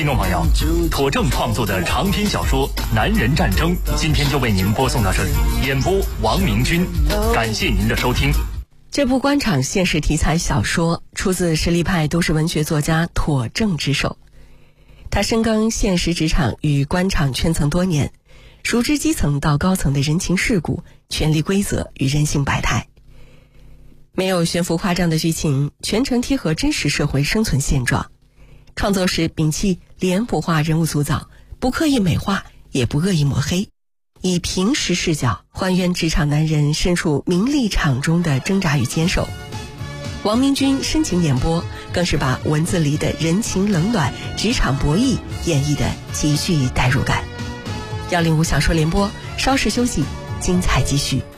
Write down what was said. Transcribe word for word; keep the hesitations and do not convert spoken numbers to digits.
听众朋友，妥正创作的长篇小说《男人战争》，今天就为您播送到这里。演播王明军，感谢您的收听。 这部官场现实题材小说出自实力派都市文学作家妥正之手。他深耕现实职场与官场圈层多年，熟知基层到高层的人情世故、权力规则与人性百态。没有悬浮夸张的剧情，全程贴合真实社会生存现状。创作时摒弃脸谱化人物塑造，不刻意美化，也不恶意抹黑，以平实视角还原职场男人身处名利场中的挣扎与坚守。王明军深情演播，更是把文字里的人情冷暖、职场博弈演绎的极具代入感。幺零五小说联播，稍事休息，精彩继续。